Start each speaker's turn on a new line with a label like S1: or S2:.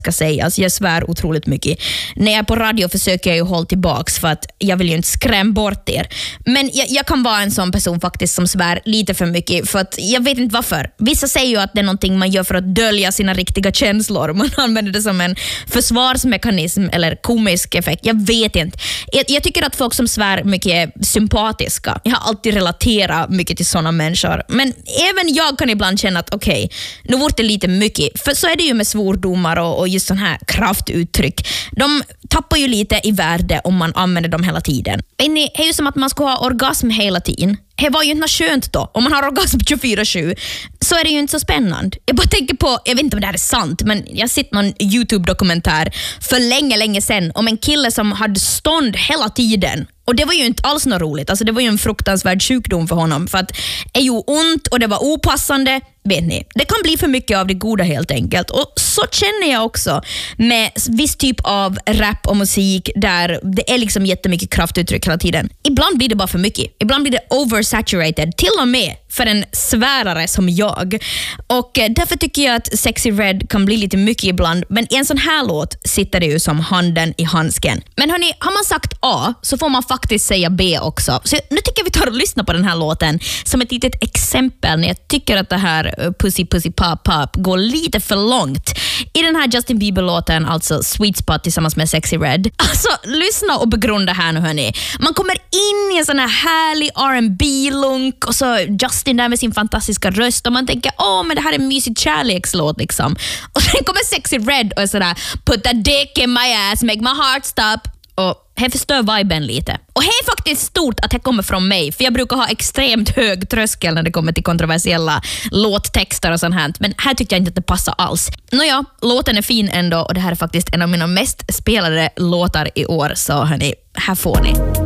S1: ska sägas. Jag svär otroligt mycket. När jag är på radio försöker jag ju hålla tillbaks för att jag vill ju inte skrämma bort er. Men jag kan vara en sån person faktiskt som svär lite för mycket för att jag vet inte varför. Vissa säger ju att det är någonting man gör för att dölja sina riktiga känslor. Man använder det som en försvarsmekanism eller komisk effekt. Jag vet inte. Jag tycker att folk som svär mycket är sympatiska. Jag har alltid relaterat mycket till såna människor. Men även jag kan ibland känna att okej, nu vore det lite mycket. För så är det ju med svordomar och just sån här kraftuttryck. De tappar ju lite i värde om man använder dem hela tiden. Det är ju som att man ska ha orgasm hela tiden. Det var ju inte skönt då. Om man har orgasm 24/7 så är det ju inte så spännande. Jag bara tänker på, jag vet inte om det här är sant, men jag har sett någon YouTube-dokumentär för länge sedan om en kille som hade stånd hela tiden. Och det var ju inte alls något roligt. Alltså det var ju en fruktansvärd sjukdom för honom. För att det är ju ont och det var opassande. Vet ni, det kan bli för mycket av det goda helt enkelt. Och så känner jag också med viss typ av rap och musik där det är liksom jättemycket kraftuttryck hela tiden. Ibland blir det bara för mycket. Ibland blir det oversaturated. Till och med för en svärare som jag. Och därför tycker jag att Sexy Red kan bli lite mycket ibland. Men i en sån här låt sitter det ju som handen i handsken. Men hörni, har man sagt A så får man faktiskt säga B också. Så nu tycker jag vi tar och lyssnar på den här låten som ett litet exempel när jag tycker att det här Pussy Pussy Pop Pop går lite för långt. I den här Justin Bieber-låten, alltså Sweet Spot tillsammans med Sexy Red. Alltså, lyssna och begrunda här nu hörni. Man kommer in i en sån här härlig R&B-lunk och så Justin där med sin fantastiska röst och man tänker, men det här är en mysig kärlekslåt liksom. Och sen kommer Sexy Red och är sådär, put that dick in my ass, make my heart stop. Och här förstör viben lite. Och här är faktiskt stort att det kommer från mig, för jag brukar ha extremt hög tröskel när det kommer till kontroversiella låttexter och sånt här. Men här tycker jag inte att det passar alls. Nåja, låten är fin ändå och det här är faktiskt en av mina mest spelade låtar i år. Så hörni, här får ni.